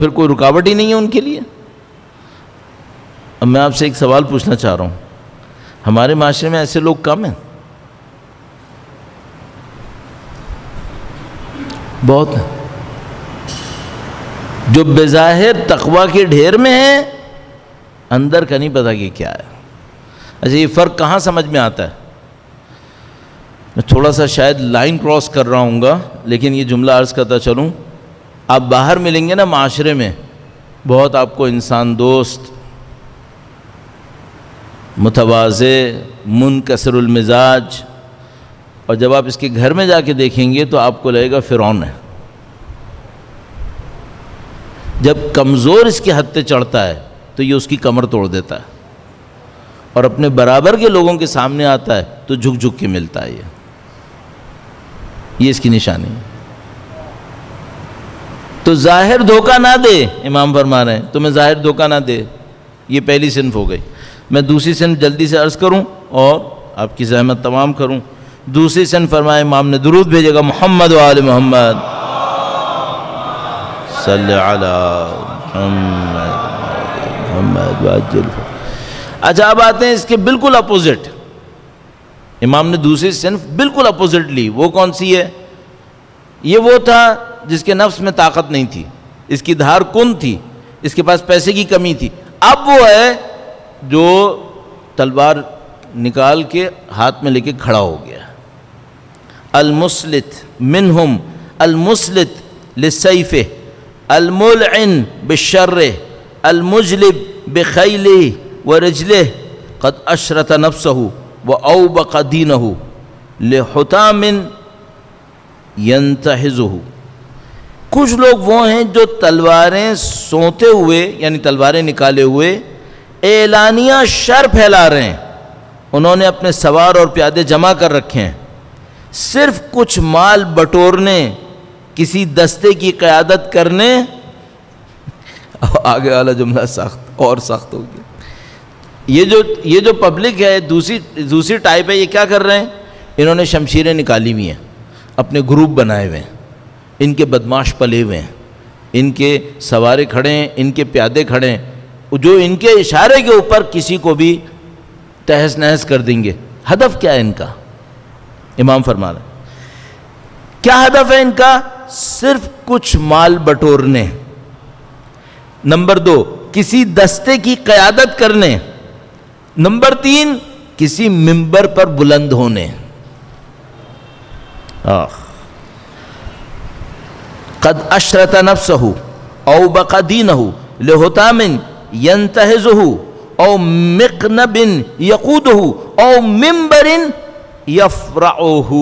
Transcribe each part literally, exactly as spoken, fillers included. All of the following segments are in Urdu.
پھر کوئی رکاوٹ ہی نہیں ہے ان کے لیے۔ اب میں آپ سے ایک سوال پوچھنا چاہ رہا ہوں، ہمارے معاشرے میں ایسے لوگ کم ہیں؟ بہت ہیں، جو بظاہر تقویٰ کے ڈھیر میں ہیں، اندر کا نہیں پتا کہ کیا ہے۔ اچھا یہ فرق کہاں سمجھ میں آتا ہے؟ میں تھوڑا سا شاید لائن کراس کر رہا ہوں گا، لیکن یہ جملہ عرض کرتا چلوں۔ آپ باہر ملیں گے نا معاشرے میں، بہت آپ کو انسان دوست، متواضع، منکسر المزاج، اور جب آپ اس کے گھر میں جا کے دیکھیں گے تو آپ کو لگے گا فرعون ہے۔ جب کمزور اس کی حد پہ چڑھتا ہے تو یہ اس کی کمر توڑ دیتا ہے، اور اپنے برابر کے لوگوں کے سامنے آتا ہے تو جھک جھک کے ملتا ہے۔ یہ یہ اس کی نشانی ہے۔ تو ظاہر دھوکہ نہ دے، امام فرما رہے ہیں تمہیں ظاہر دھوکہ نہ دے، یہ پہلی صنف ہو گئی۔ میں دوسری صنف جلدی سے عرض کروں اور آپ کی زحمت تمام کروں۔ دوسری صنف فرمائے، امام نے درود بھیجے گا، محمد و آل محمد صلی علی محمد محمد واجل۔ اچھا اب آتے ہیں اس کے بالکل اپوزٹ، امام نے دوسری صنف بالکل اپوزٹ لی۔ وہ کون سی ہے؟ یہ وہ تھا جس کے نفس میں طاقت نہیں تھی، اس کی دھار کن تھی، اس کے پاس پیسے کی کمی تھی۔ اب وہ ہے جو تلوار نکال کے ہاتھ میں لے کے کھڑا ہو گیا۔ المسلط منہم المسلط للسیف الملعن بالشر المجلب بخیلہ ورجلہ قد اشرت نفسہ واوبق دینہ لحطام ینتحزہ۔ کچھ لوگ وہ ہیں جو تلواریں سونتے ہوئے، یعنی تلواریں نکالے ہوئے اعلانیہ شر پھیلا رہے ہیں۔ انہوں نے اپنے سوار اور پیادے جمع کر رکھے ہیں، صرف کچھ مال بٹورنے، کسی دستے کی قیادت کرنے۔ آگے والا جملہ سخت اور سخت ہو گیا۔ یہ جو یہ جو پبلک ہے، دوسری دوسری ٹائپ ہے، یہ کیا کر رہے ہیں؟ انہوں نے شمشیریں نکالی ہوئی ہیں، اپنے گروپ بنائے ہوئے ہیں، ان کے بدماش پلے ہوئے ہیں، ان کے سوارے کھڑے ہیں، ان کے پیادے کھڑے ہیں، جو ان کے اشارے کے اوپر کسی کو بھی تہس نہس کر دیں گے۔ ہدف کیا ہے ان کا؟ امام فرما رہے ہیں کیا ہدف ہے ان کا؟ صرف کچھ مال بٹورنے۔ نمبر دو، کسی دستے کی قیادت کرنے۔ نمبر تین، کسی منبر پر بلند ہونے۔ آخ قد اشرت نفسہ او بقى دینہ لحطام ینتہزہ او مقنب یقودہ او منبر یفرعہ۔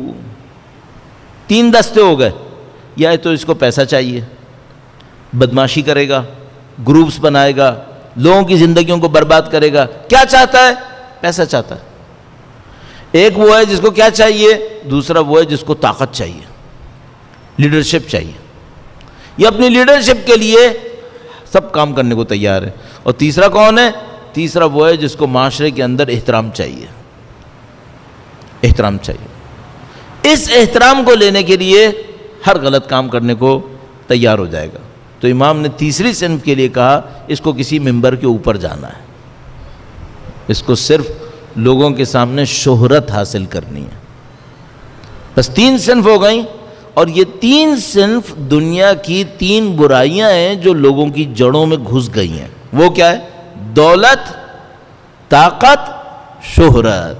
تین دستے ہو گئے، یا تو اس کو پیسہ چاہیے، بدماشی کرے گا، گروپس بنائے گا، لوگوں کی زندگیوں کو برباد کرے گا۔ کیا چاہتا ہے؟ پیسہ چاہتا ہے۔ ایک وہ ہے جس کو کیا چاہیے، دوسرا وہ ہے جس کو طاقت چاہیے، لیڈرشپ چاہیے، یہ اپنی لیڈرشپ کے لیے سب کام کرنے کو تیار ہے۔ اور تیسرا کون ہے؟ تیسرا وہ ہے جس کو معاشرے کے اندر احترام چاہیے، احترام چاہیے۔ اس احترام کو لینے کے لیے ہر غلط کام کرنے کو تیار ہو جائے گا۔ تو امام نے تیسری صنف کے لیے کہا اس کو کسی منبر کے اوپر جانا ہے، اس کو صرف لوگوں کے سامنے شہرت حاصل کرنی ہے۔ بس تین صنف ہو گئیں، اور یہ تین صنف دنیا کی تین برائیاں ہیں جو لوگوں کی جڑوں میں گھس گئی ہیں۔ وہ کیا ہے؟ دولت، طاقت، شہرت۔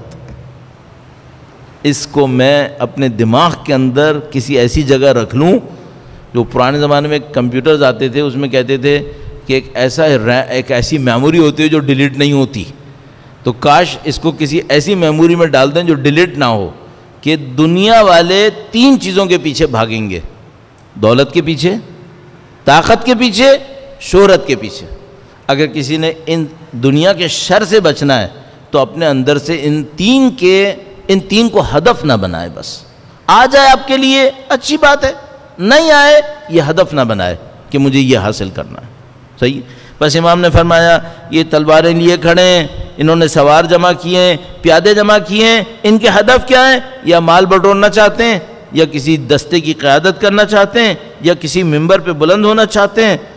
اس کو میں اپنے دماغ کے اندر کسی ایسی جگہ رکھ لوں، جو پرانے زمانے میں کمپیوٹرز آتے تھے اس میں کہتے تھے کہ ایک ایسا ایک ایسی میموری ہوتی ہے جو ڈیلیٹ نہیں ہوتی، تو کاش اس کو کسی ایسی میموری میں ڈال دیں جو ڈیلیٹ نہ ہو، کہ دنیا والے تین چیزوں کے پیچھے بھاگیں گے، دولت کے پیچھے، طاقت کے پیچھے، شہرت کے پیچھے۔ اگر کسی نے ان دنیا کے شر سے بچنا ہے تو اپنے اندر سے ان تین کے ان تین کو ہدف نہ بنائے۔ بس آ جائے آپ کے لیے اچھی بات ہے، نہیں آئے یہ ہدف نہ بنائے کہ مجھے یہ حاصل کرنا ہے۔ صحیح؟ بس امام نے فرمایا یہ تلواریں لیے کھڑے ہیں، انہوں نے سوار جمع کیے ہیں، پیادے جمع کیے ہیں، ان کے ہدف کیا ہیں؟ یا مال بٹورنا چاہتے ہیں، یا کسی دستے کی قیادت کرنا چاہتے ہیں، یا کسی منبر پہ بلند ہونا چاہتے ہیں۔